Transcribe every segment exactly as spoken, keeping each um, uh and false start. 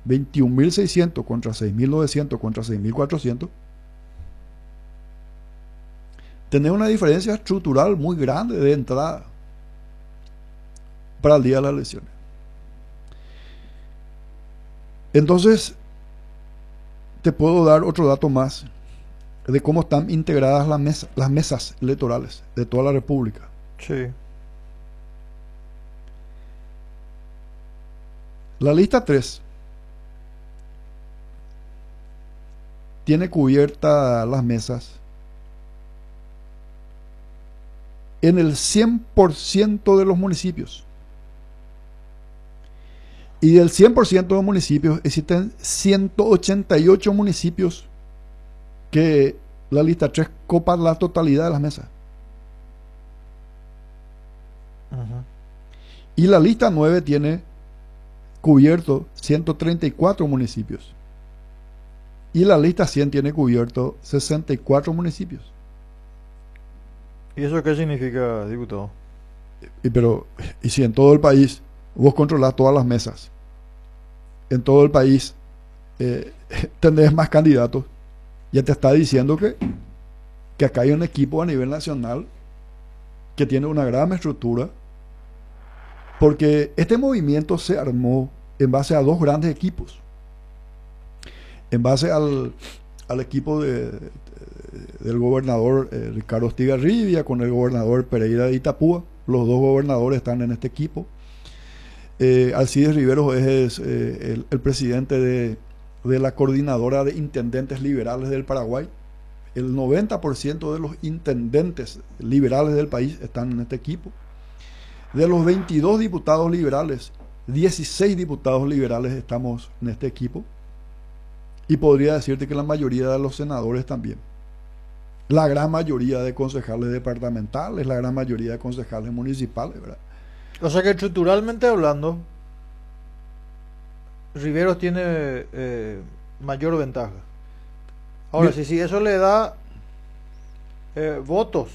veintiún mil seiscientos contra seis mil novecientos contra seis mil cuatrocientos, tenés una diferencia estructural muy grande de entrada para el día de las elecciones. Entonces, te puedo dar otro dato más de cómo están integradas las, mesa, las mesas electorales de toda la República. Sí. La lista tres tiene cubiertas las mesas en el cien por ciento de los municipios. Y del cien por ciento de los municipios existen ciento ochenta y ocho municipios que la lista tres copa la totalidad de las mesas. Uh-huh. Y la lista nueve tiene cubierto ciento treinta y cuatro municipios. Y la lista cien tiene cubierto sesenta y cuatro municipios. ¿Y eso qué significa, diputado? Y, pero, y si en todo el país vos controlás todas las mesas, en todo el país eh, tenés más candidatos, ya te está diciendo que, que acá hay un equipo a nivel nacional que tiene una gran estructura, porque este movimiento se armó en base a dos grandes equipos, en base al, al equipo de, de, del gobernador eh, Ricardo Estigarribia con el gobernador Pereira de Itapúa. Los dos gobernadores están en este equipo. eh, Alcides Riveros es eh, el, el presidente de, de la coordinadora de intendentes liberales del Paraguay. El noventa por ciento de los intendentes liberales del país están en este equipo. De los veintidós diputados liberales, dieciséis diputados liberales estamos en este equipo. Y podría decirte que la mayoría de los senadores también. La gran mayoría de concejales departamentales, la gran mayoría de concejales municipales, ¿verdad? O sea que estructuralmente hablando, Riveros tiene eh, mayor ventaja. Ahora, si, si eso le da eh, votos,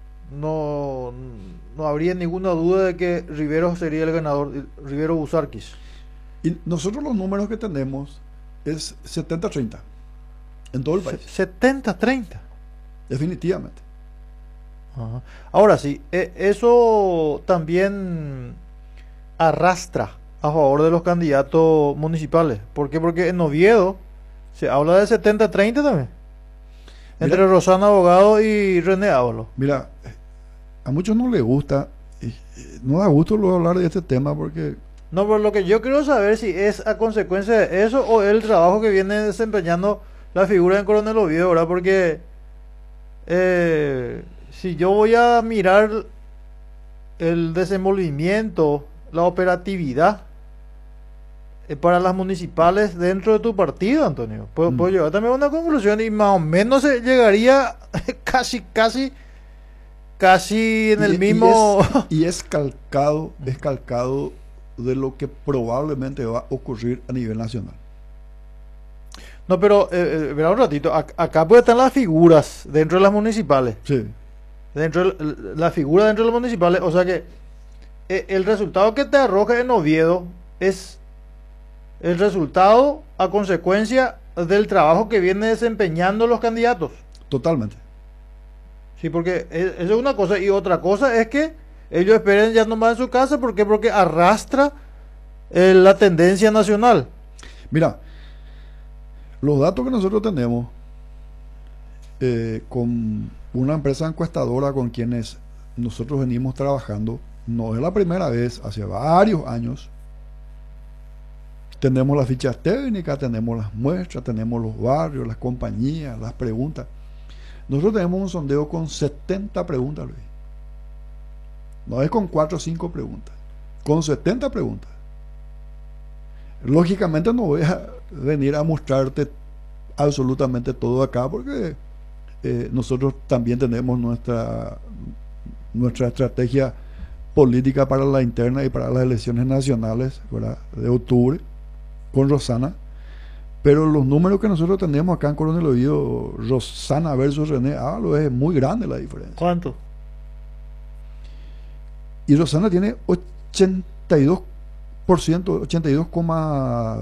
no, no habría ninguna duda de que Riveros sería el ganador, Rivero Busarquis. Y nosotros los números que tenemos es setenta treinta en todo el país. setenta treinta. Definitivamente. Ajá. Ahora sí, eh, eso también arrastra a favor de los candidatos municipales. ¿Por qué? Porque en Oviedo se habla de setenta treinta también. Entre Mira, Rosana Abogado y René Ábalos. Mira, a muchos no les gusta, y, y no da gusto luego hablar de este tema porque... No, pero lo que yo quiero saber si es a consecuencia de eso o el trabajo que viene desempeñando la figura de Coronel Oviedo, ¿verdad? Porque eh, si yo voy a mirar el desenvolvimiento, la operatividad eh, para las municipales dentro de tu partido, Antonio, puedo, Mm. puedo llegar también a una conclusión y más o menos se llegaría casi, casi, casi en y- el y mismo... es- Y es calcado, es calcado de lo que probablemente va a ocurrir a nivel nacional. No, pero, eh, eh, verá un ratito, ac- acá pueden estar las figuras dentro de las municipales, Sí. dentro de l- la figura dentro de las municipales, o sea que eh, el resultado que te arroja en Oviedo es el resultado a consecuencia del trabajo que vienen desempeñando los candidatos. Totalmente. Sí, porque e- eso es una cosa, y otra cosa es que ellos esperen ya nomás en su casa, ¿por qué? Porque arrastra eh, la tendencia nacional. Mira, los datos que nosotros tenemos eh, con una empresa encuestadora con quienes nosotros venimos trabajando, no es la primera vez, hace varios años. Tenemos las fichas técnicas, tenemos las muestras, tenemos los barrios, las compañías, las preguntas. Nosotros tenemos un sondeo con setenta preguntas, Luis. No es con cuatro o cinco preguntas, con setenta preguntas. Lógicamente no voy a venir a mostrarte absolutamente todo acá porque eh, nosotros también tenemos nuestra, nuestra estrategia política para la interna y para las elecciones nacionales, ¿verdad?, de octubre con Rosana. Pero los números que nosotros tenemos acá en Coronel Oviedo, Rosana versus René Ábalos, es muy grande la diferencia. ¿Cuánto? Y Rosana tiene ochenta y dos por ciento, ochenta y dos coma